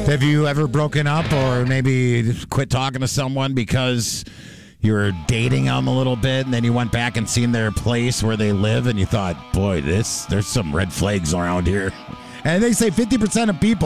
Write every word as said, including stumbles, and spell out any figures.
Have you ever broken up or maybe quit talking to someone because you were dating them a little bit and then you went back and seen their place where they live and you thought, boy, this there's some red flags around here? And they say fifty percent of people